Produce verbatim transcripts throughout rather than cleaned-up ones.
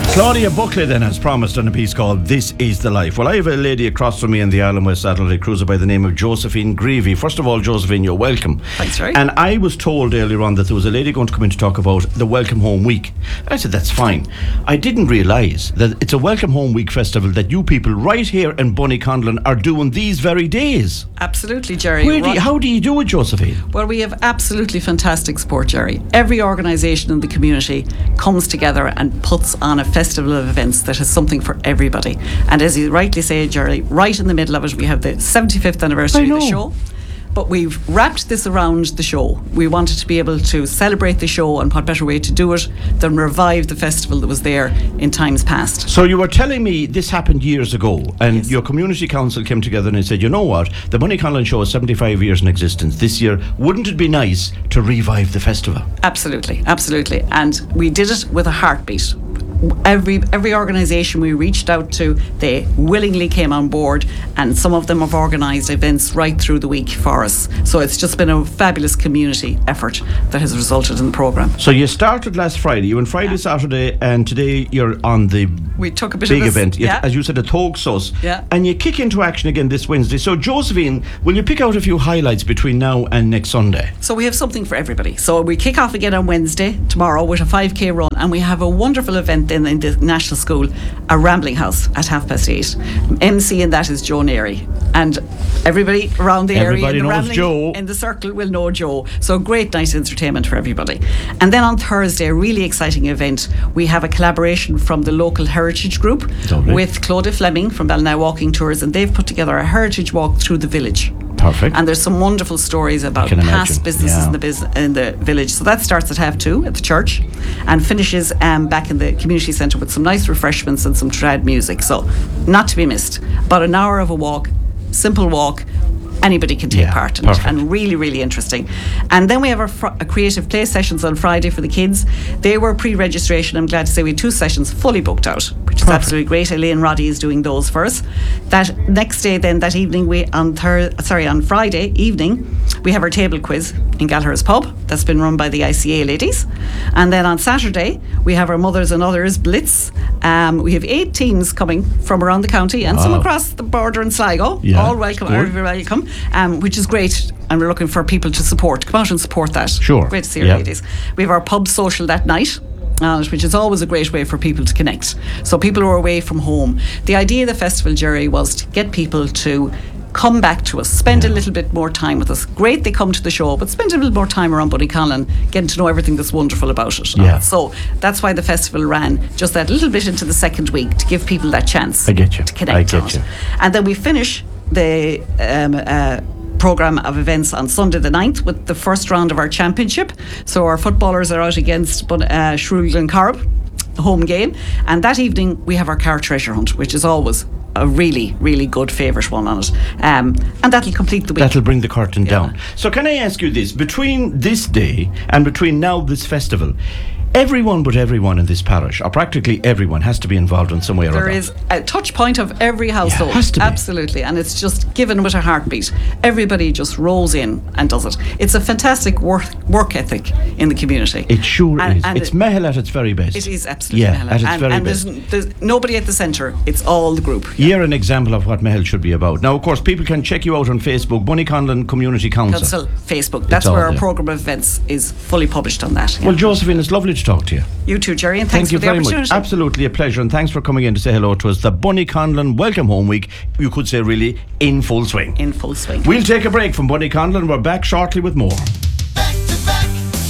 Claudia Buckley then has promised on a piece called This Is the Life. Well, I have a lady across from me in the Island West Satellite Cruiser by the name of Josephine Greavy. First of all, Josephine, you're welcome. Thanks, Ray. And I was told earlier on that there was a lady going to come in to talk about the Welcome Home Week. I said, that's fine. I didn't realise that it's a Welcome Home Week festival that you people right here in Bonnyconlon are doing these very days. Absolutely, Jerry. Where do you, how do you do it, Josephine? Well, we have absolutely fantastic support, Jerry. Every organisation in the community comes together and puts on a festival of events that has something for everybody. And as you rightly say, Jerry, right in the middle of it, we have the seventy-fifth anniversary of the show. But we've wrapped this around the show. We wanted to be able to celebrate the show, and what better way to do it than revive the festival that was there in times past. So you were telling me this happened years ago, and Yes. your community council came together and they said, you know what, the Bonnyconlon show is seventy-five years in existence this year. Wouldn't it be nice to revive the festival? Absolutely, absolutely. And we did it with a heartbeat. Every every organisation we reached out to, they willingly came on board, and some of them have organised events right through the week for us. So it's just been a fabulous community effort that has resulted in the programme. So you started last Friday, you went Friday, Yeah. Saturday, and today you're on the We took a bit big of this, event, yeah. as you said, the Togsos, Yeah. and you kick into action again this Wednesday. So Josephine, will you pick out a few highlights between now and next Sunday? So we have something for everybody. So we kick off again on Wednesday, tomorrow, with a five K run, and we have a wonderful event in, in the National School, a Rambling House at half past eight. M C in that is Joe Neary, and everybody around the Everybody area in the knows Rambling Joe. in the circle will know Joe. So great night entertainment for everybody. And then on Thursday, a really exciting event. We have a collaboration from the local heritage group Lovely. with Claudia Fleming from Ballina Walking Tours, and they've put together a heritage walk through the village. Perfect. And there's some wonderful stories about can past imagine, businesses yeah. in the bus- in the village. So that starts at half two at the church, and finishes um, back in the community centre with some nice refreshments and some trad music. So not to be missed. About an hour of a walk, simple walk. Anybody can take Yeah, part in it, perfect. and really, really interesting. And then we have our fr- a creative play sessions on Friday for the kids. They were pre-registration. I'm glad to say we had two sessions fully booked out, which is Perfect. absolutely great. Elaine Roddy is doing those for us. That next day, then that evening, we on thir- sorry on Friday evening, we have our table quiz in Gallagher's Pub. That's been run by the I C A ladies. And then on Saturday, we have our Mothers and Others Blitz. Um, we have eight teams coming from around the county and some Wow. across the border in Sligo. Yeah, All welcome, good. everybody welcome. Um, which is great, and we're looking for people to support. Come out and support that. Sure. Great to see our Yeah. ladies. We have our pub social that night, uh, which is always a great way for people to connect. So people who are away from home. The idea of the festival, Jerry, was to get people to come back to us, spend a little bit more time with us. Great they come to the show, but spend a little more time around Bonnyconlon, getting to know everything that's wonderful about it. Yeah. So that's why the festival ran just that little bit into the second week, to give people that chance I get you. to connect I get on it. you. And then we finish the um, uh, programme of events on Sunday the ninth with the first round of our championship. So our footballers are out against uh, Shrewd and Corrib, home game. And that evening we have our car treasure hunt, which is always a really, really good favourite one on it. Um, and that'll complete the week. That'll bring the curtain Yeah. down. So can I ask you this? Between this day and between now this festival, everyone but everyone in this parish, or practically everyone, has to be involved in some way or other. There is a touch point of every household. has to be. Absolutely. And it's just given with a heartbeat. Everybody just rolls in and does it. It's a fantastic work, work ethic in the community. It sure And- is. and It's it- Mehel at its very best. It is absolutely Yeah, Mehel. at its and very and best. there's, there's nobody at the centre. It's all the group. You're an example of what Mehel should be about. Now, of course, people can check you out on Facebook, Bonnyconlon Community Council. Council, Facebook. That's all where our there. programme of events is fully published on that. Yeah. Well, Josephine, it's lovely to talk to you. You too, Jerry, and thanks Thank you for the very opportunity. much. Absolutely a pleasure, and thanks for coming in to say hello to us. The Bonnyconlon Welcome Home Week, you could say, really in full swing. In full swing. We'll take a break from Bonnyconlon. We're back shortly with more. Back to back.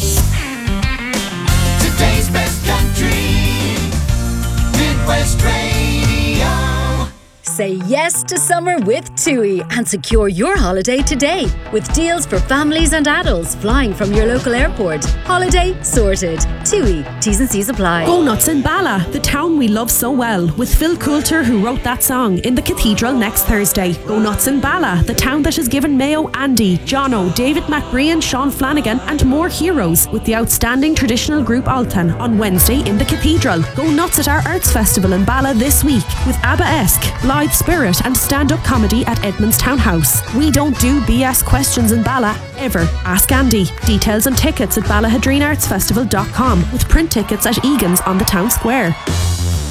Today's best country. Midwest Radio. Say yes to summer with TUI and secure your holiday today with deals for families and adults flying from your local airport. Holiday sorted. TUI. T's and C's apply. Go Nuts in Bala, the town we love so well, with Phil Coulter, who wrote that song, in the Cathedral next Thursday. Go Nuts in Bala, the town that has given Mayo Andy, Jono, David McBrien, Sean Flanagan and more heroes, with the outstanding traditional group Altan on Wednesday in the Cathedral. Go nuts at our Arts Festival in Bala this week with ABBA-esque, Blythe Spirit and stand-up comedy at Edmonds Townhouse. We don't do B S questions in Bala, ever. Ask Andy. Details and tickets at ballahadreen arts festival dot com, with print tickets at Egan's on the town square.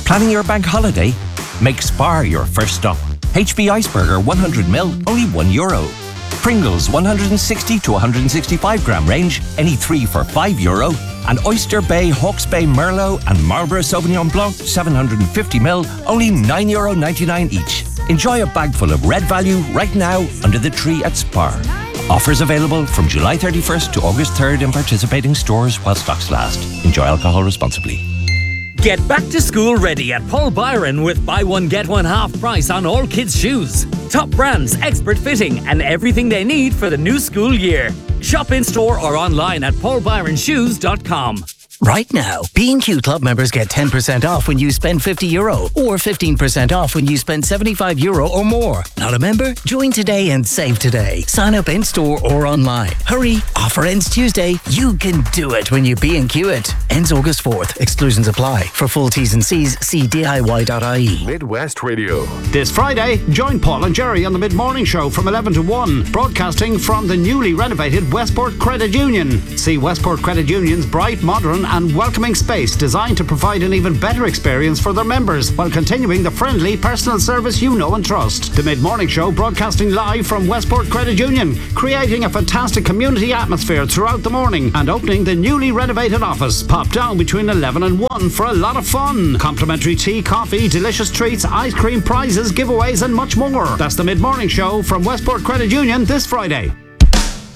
Planning your bank holiday? Make Spar your first stop. H B Iceberger one hundred milliliters, only one euro. Pringles one hundred sixty to one hundred sixty-five gram range, any three for five euro. And Oyster Bay, Hawke's Bay Merlot and Marlborough Sauvignon Blanc seven hundred fifty milliliters, only nine euro ninety-nine each. Enjoy a bag full of red value right now under the tree at Spar. Offers available from July thirty-first to August third in participating stores while stocks last. Enjoy alcohol responsibly. Get back to school ready at Paul Byron with buy one get one half price on all kids' shoes. Top brands, expert fitting and everything they need for the new school year. Shop in store or online at paul byron shoes dot com. Right now, B and Q Club members get ten percent off when you spend fifty euro or fifteen percent off when you spend seventy-five euro or more. Not a member? Join today and save today. Sign up in store or online. Hurry, offer ends Tuesday. You can do it when you B and Q it. Ends August fourth. Exclusions apply. For full T's and C's, see D I Y dot I E. Midwest Radio. This Friday, join Paul and Jerry on the Mid-Morning Show from eleven to one, broadcasting from the newly renovated Westport Credit Union. See Westport Credit Union's bright, modern and welcoming space designed to provide an even better experience for their members while continuing the friendly personal service you know and trust. The Mid-Morning Show broadcasting live from Westport Credit Union, creating a fantastic community atmosphere throughout the morning and opening the newly renovated office. Pop down between eleven and one for a lot of fun. Complimentary tea, coffee, delicious treats, ice cream, prizes, giveaways and much more. That's the Mid-Morning Show from Westport Credit Union this Friday.